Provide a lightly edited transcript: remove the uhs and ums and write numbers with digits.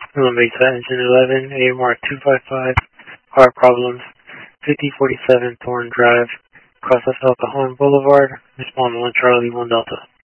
Mesa Engine 11, AMR 255, car problems, 5047 Thorn Drive, Cross of El Cajon Boulevard, respond 1 Charlie 1 Delta.